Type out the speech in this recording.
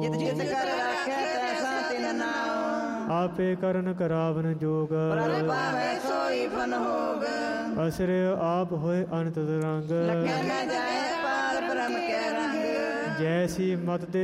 ਜਿਤ ਜਿਤ ਕਰ ਰਾਖੈ ਤੈਸਾ ਤਿਨ ਨਾਉ। ਆਪੇ ਕਰਨ ਕਰਾਵਨ ਜੋਗ ਪ੍ਰਭ ਪਾਵੈ ਸੋਈ ਫਨ ਹੋਗ। ਅਸਰ ਆਪ ਹੋਏ ਅਨੰਤ ਰੰਗ ਲਖੈ ਨਾ ਜਾਏ ਪਾਰ ਬ੍ਰਹਮ ਕੈ ਰੰਗ। ਜੈਸੀ ਮਤ ਦੇ